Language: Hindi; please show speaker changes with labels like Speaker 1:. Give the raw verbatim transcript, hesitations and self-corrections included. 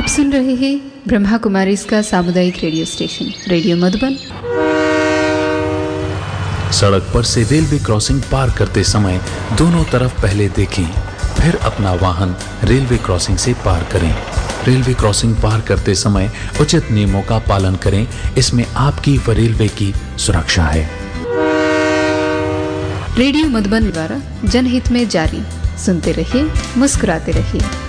Speaker 1: सुन रहे हैं ब्रह्मा कुमारी इसका सामुदायिक रेडियो स्टेशन रेडियो मधुबन।
Speaker 2: सड़क पर से रेलवे क्रॉसिंग पार करते समय दोनों तरफ पहले देखें, फिर अपना वाहन रेलवे क्रॉसिंग से पार करें। रेलवे क्रॉसिंग पार करते समय उचित नियमों का पालन करें, इसमें आपकी व रेलवे की सुरक्षा है।
Speaker 1: रेडियो मधुबन द्वारा जनहित में जारी। सुनते रहिए, मुस्कुराते रहिए।